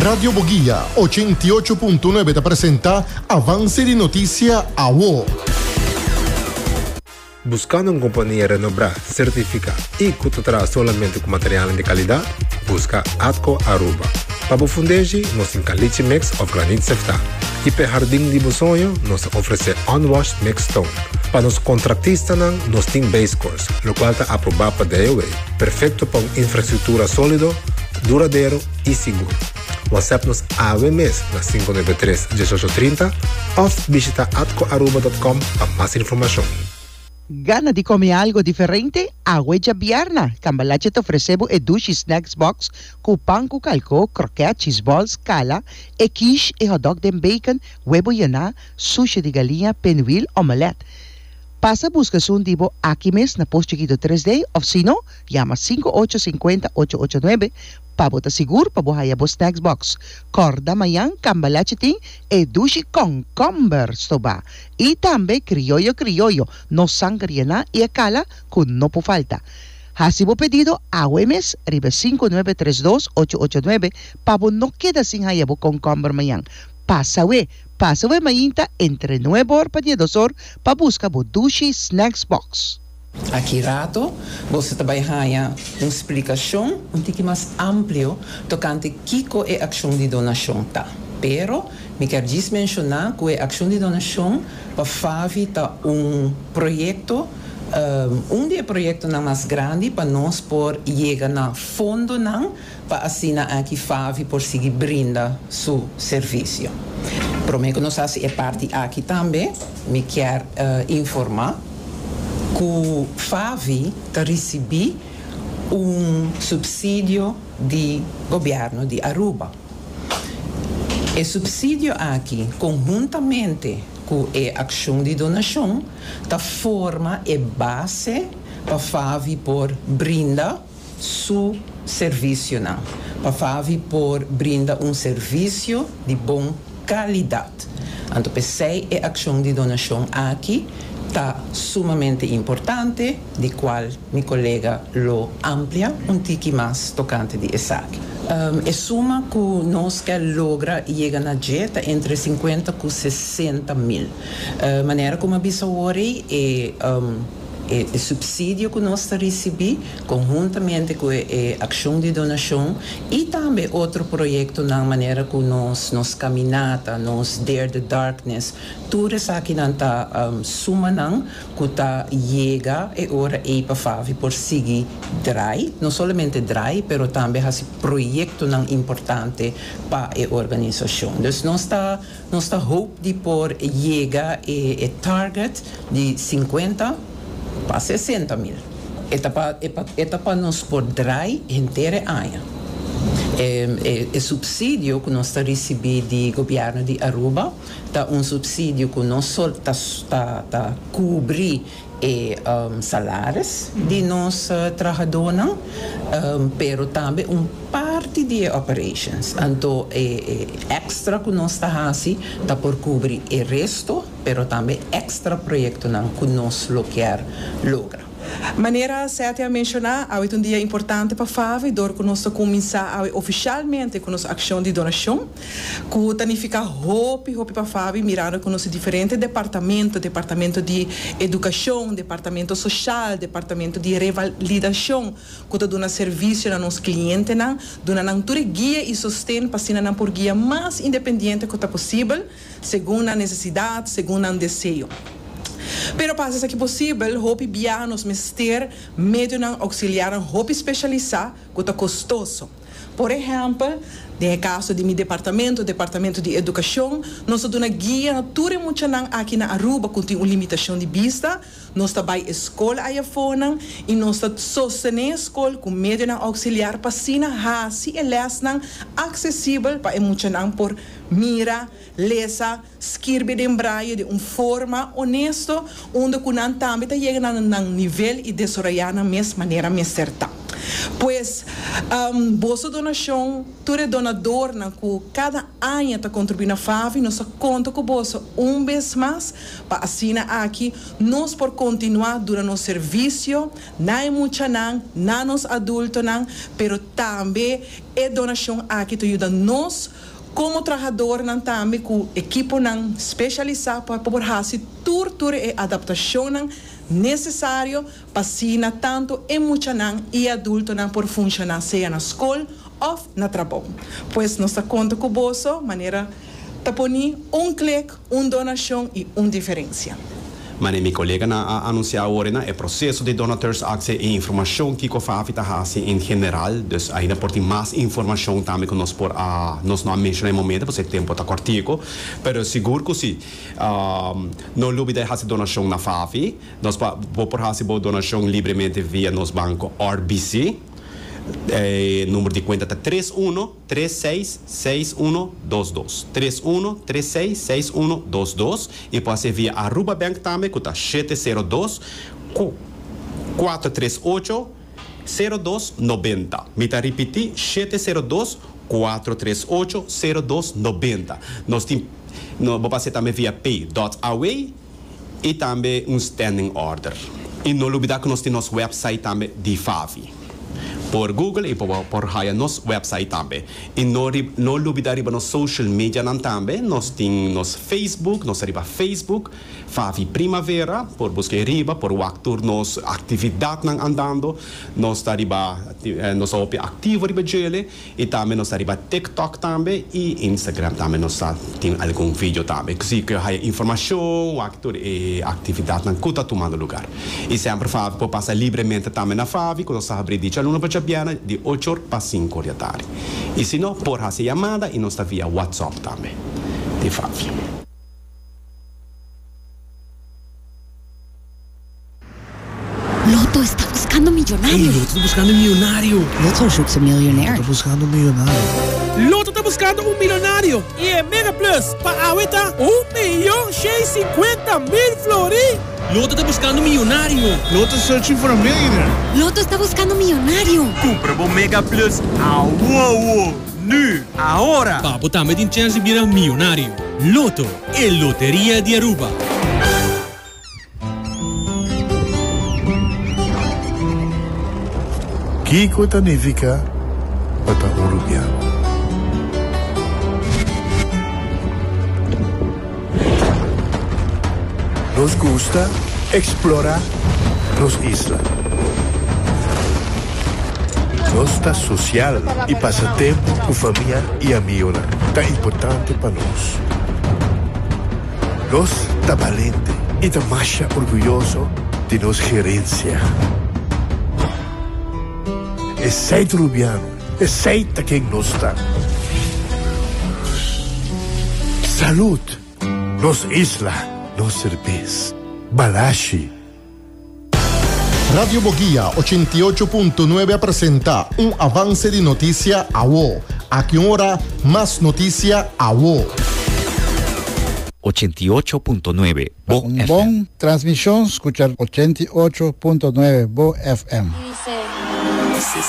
Radio Boguía 88.9 te presenta Avance de Noticia AWO. Buscando uma companhia renombrada, certificada e que te traz somente com material de qualidade, busca Atco Aruba. Para o fundejo, nós temos caliche mix of granite sefta. E para o jardim de sonho, nós oferecemos unwashed mix stone. Para os contratistas, nós temos base course, o qual está aprovado para DOA. Perfeito para uma infraestrutura sólida, duradouro e seguro. WhatsApp-nos AWMS na 593-1830 ou visita atcoaruba.com para mais informação. Gana de comer algo diferente? Agüeja Bierna. Cambalache te ofrecemos e dushi snacks box com pão com calco, croquete, cheese balls, cala, e quiche e hot dog de bacon, huevo yaná, sushi de galinha, pinwheel, omelette. Pasa busca un dibo aquí mes na Post Chiquito 3D o si no, llama 5850-889 para botar seguro para bohaya bo snacks box. Corda mayan, cambalache ting e dushi con comber stoba. E tambe criollo, no sangriana e acala con no po falta. Hasibo pedido a UMS ribe 5932-889 para no queda sin hayabo con comber mayan. Pasa mainta entre 9 horas para 2 horas para buscar o Dushi Snacks Box. Aqui rato, você também ganha uma explicação um pouco mais amplo tocante Kiko e ação de donação tá. Pero, me quer mencionar que a ação de donação para Favi tá projeto dos projetos mais grande para nós por chegar na fundo para assinar aqui Favi por seguir brinda seu serviço. Para mim que nós é parte aqui também, me quer informar que Favi está recebendo subsídio do governo de Aruba. E subsídio aqui, conjuntamente com a ação de donação, da forma e base para Favi por brindar seu serviço. Para Favi por brindar serviço de boa qualidade. Então, pensei a ação de donação aqui está sumamente importante, de qual meu colega lo amplia pouco mais tocante de ESAC. É suma que nós queremos lograr chegar na jeta entre 50 e 60 mil. Maneira como a Bissaori o subsídio que nós recebemos conjuntamente com a ação de donação e também outro projeto na maneira que nós caminhata, nós Dare the Darkness, tudo isso aqui não está suma que está chega e hora é para Favi por seguir dry, não somente dry, mas também esse projeto importante para a organização. Então nós está hope de por chega e target de 50 para 60 mil. Eta para nós por dry inteira ano. O subsídio que nós recebemos do governo de Aruba é subsídio que nós só está cobrir salários de nós trabalhadores, pero também parte de operations. Então, extra que nós está fazendo está por cobrir o resto, pero também extra projeto que nós quer lograr. Maneira certa a mencionar, há um dia importante para Favi, dor que nós começar oficialmente com nossa ação de donação, que tanifica hope para Favi, mirando com nosso diferente departamento de educação, departamento social, departamento de revalidação, que está dando serviço a nossos clientes, dando toda guia e sustento para ser por guia mais independente que está possível, segundo a necessidade, segundo o desejo. Pero para isso que possível, hope bianos mester meio não auxiliar hope especializar que é custoso. Por exemplo, no caso de meu departamento de educação, nós temos uma guia tudo muito aqui na Aruba com uma limitação de vista, nós também escola aí fora e nós sostener a escola com meio não auxiliar para sina hasi e lesnang acessível para muito não por mira, lesa, escrever em braille de uma forma honesta, onde o nan também está chegando a nível e desarrollar na mesma maneira mais certa. Pois, bolsa donação, tu é donador, que cada ano está contribuindo na FAV, nós conta com o bolso vez mais, para assinar aqui, nós por continuar durante o serviço, não é muito não, não nos adultos não, pero também é donação aqui, que ajuda nós, como trabalhador, não também com equipe não especializado para poder fazer tudo e adaptação não necessário para assinar tanto em muito não e adulto não por funcionar, seja na escola ou na trabalho. Pois nós conta com o bolso, maneira de pôr clique, donação e diferença. Mas minha colega anunciou agora o processo de donateurs access e informação que o FAV está em geral, dus ainda por ter mais informação também que nós não mencionamos no momento, porque o tempo está curtico, mas seguro que sim, não dúvida de fazer donação na FAV, nós podemos fazer donação livremente via nosso banco RBC, número de conta é 31366122 31366122 e pode ser via Aruba Bank também, que está 702 438 0290. Me está repetir 702 438 0290. Nós vamos fazer também via pay.away e também standing order. E não olvidar que nós temos nosso website também de FAV. Por Google e por nosso website também. E não olvidar nos social media também. Nós temos Facebook, nós arriba Facebook, Favi Primavera, por buscar riba, por o actor nos atividade andando, nós arriba nós ativo riba gele e também nós arriba TikTok também e Instagram também nós tem algum vídeo também. Assim que há informação, o actor e atividade não custa tomando lugar. E sempre Favi pode passar livremente também na Favi, quando nós abrir de aluno para Chabiana de 8 horas para 5 horas da tarde. E se não, por fazer chamada e nós está via WhatsApp também de Favi. Loto está buscando millonario. Loto está buscando millonario. Loto zoekt een miljonair. Está buscando millonario. Loto está buscando millonario. E é Mega Plus para ahorita 1.650.000 florins. Loto está buscando millonario. Loto searching for a millionaire. Loto está buscando millonario. Compra o Mega Plus agora. Agora. Papo também tem chance de virar milionário. Loto é loteria de Aruba. Kiko significa para uruguaiano. Nos gusta explorar las islas. Nos está social y pasatiempo con familia y amigos. Está importante para nos. Nos está valiente y está más orgulloso de nos gerencia. Es ser uruguaiano, es ser quien nos está. Salud, nos isla. Nos cerveza. Balashi. Radio Boguía 88.9 presenta un avance de noticia a WO. A qué hora más noticia a WO. 88.9 Bo Un FM. bon transmisión, escuchar 88.9 Bo FM.